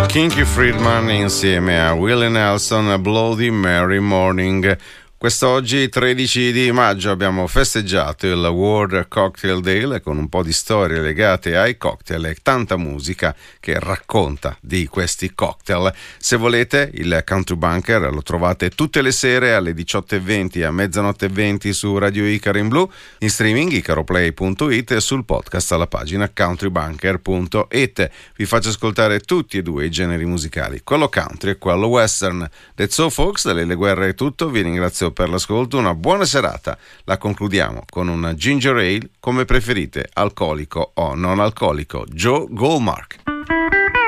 Kinky Friedman insieme a Willie Nelson, Bloody Mary Morning. Quest'oggi, 13 di maggio, abbiamo festeggiato il World Cocktail Day con un po' di storie legate ai cocktail e tanta musica che racconta di questi cocktail. Se volete, il Country Bunker lo trovate tutte le sere alle 18:20 e a mezzanotte 20 su Radio Icaro in Blu, in streaming icaroplay.it e sul podcast alla pagina countrybunker.it. Vi faccio ascoltare tutti e due i generi musicali, quello country e quello western. That's all folks, dalle Le Guerre è tutto, vi ringrazio per l'ascolto, una buona serata. La concludiamo con un ginger ale, come preferite, alcolico o non alcolico. Joe Goldmark.